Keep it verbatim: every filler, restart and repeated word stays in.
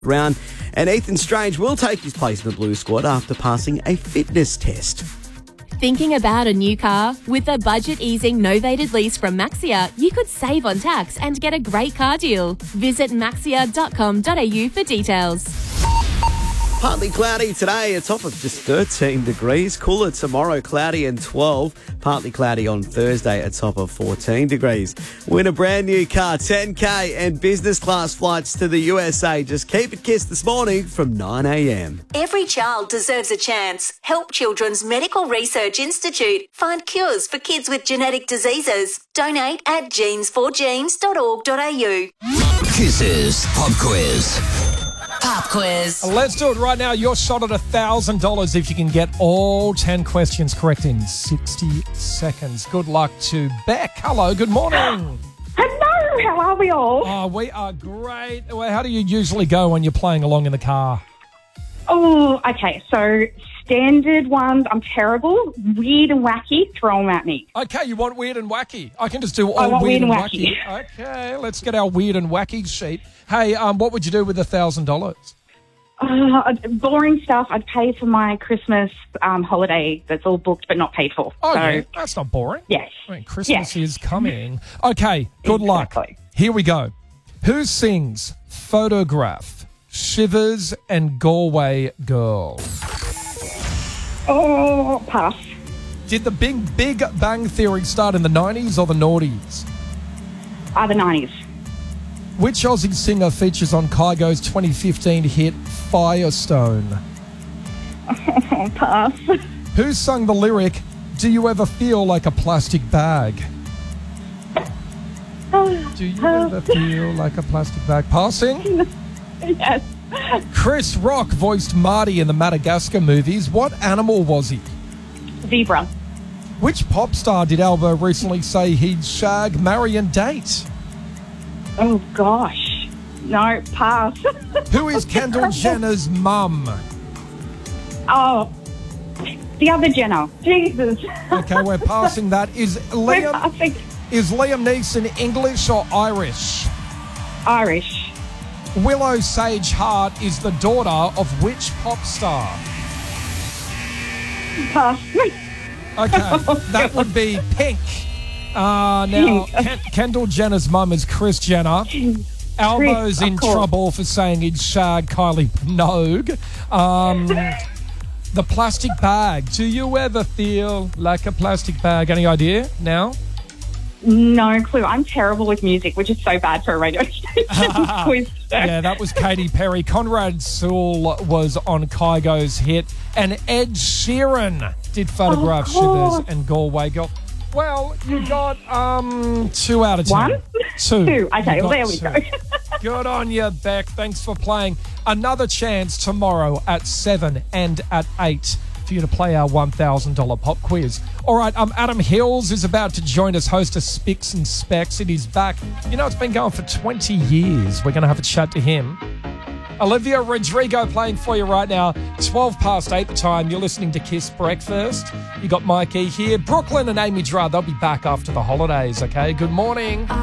round. And Ethan Strange will take his place in the Blue squad after passing a fitness test. Thinking about a new car? With a budget-easing novated lease from Maxia, you could save on tax and get a great car deal. Visit maxia dot com dot a u for details. Partly cloudy today, a top of just thirteen degrees. Cooler tomorrow, cloudy and twelve. Partly cloudy on Thursday, a top of fourteen degrees. Win a brand new car, ten K and business class flights to the U S A. Just keep it kissed this morning from nine a.m. Every child deserves a chance. Help Children's Medical Research Institute find cures for kids with genetic diseases. Donate at genes for genes dot org dot a u. Kisses Pop Quiz. Pop quiz. Let's do it right now. Your shot at one thousand dollars if you can get all ten questions correct in sixty seconds. Good luck to Beck. Hello, good morning. Hello, how are we all? Oh, we are great. Well, how do you usually go when you're playing along in the car? Oh, okay, so standard ones, I'm terrible. Weird and wacky, throw them at me. Okay, you want weird and wacky. I can just do all I want weird, weird and and wacky. wacky. Okay, let's get our weird and wacky sheet. Hey, um, what would you do with one thousand dollars? Uh, boring stuff. I'd pay for my Christmas um, holiday that's all booked but not paid for. Oh, so, yeah, that's not boring. Yes. I mean, Christmas Yes. is coming. Okay, good luck. Exactly. Here we go. Who sings Photograph, Shivers and Galway Girl? Oh, pass. Did the Big Big Bang Theory start in the nineties or the noughties? Uh, the nineties. Which Aussie singer features on Kygo's twenty fifteen hit Firestone? Oh, pass. Who sung the lyric, Do You Ever Feel Like a Plastic Bag? Oh, Do you ever feel like a plastic bag? Passing? yes. Chris Rock voiced Marty in the Madagascar movies. What animal was he? Zebra. Which pop star did Albo recently say he'd shag, marry and date? Oh, gosh. No, pass. Who is Kendall Jenner's mum? Oh, the other Jenna. Jesus. Okay, we're passing that. Is We're Liam, passing. is Liam Neeson English or Irish? Irish. Willow Sage Hart is the daughter of which pop star? Pass. Okay, that would be Pink. Uh, now, Ken- Kendall Jenner's mum is Kris Jenner. Albo's Chris, in of course. trouble for saying he'd shag Kylie Minogue. Um, the plastic bag. Do you ever feel like a plastic bag? Any idea now? No clue. I'm terrible with music, which is so bad for a radio station quiz. Yeah, that was Katy Perry. Conrad Sewell was on Kygo's hit. And Ed Sheeran did Photograph, Of course. Shivers and Galway Girl. Well, you got um two out of ten. One? Two. Two. Okay, You well, there got we two. go. Good on you, Beck. Thanks for playing. Another chance tomorrow at seven and at eight for you to play our one thousand dollars pop quiz. All right, um, Adam Hills is about to join us, host of Spicks and Specs. It is back. You know, it's been going for twenty years. We're going to have a chat to him. Olivia Rodrigo playing for you right now. twelve past eight the time. You're listening to Kiss Breakfast. You got Mikey here. Brooklyn and Amy Dra, they'll be back after the holidays, okay? Good morning.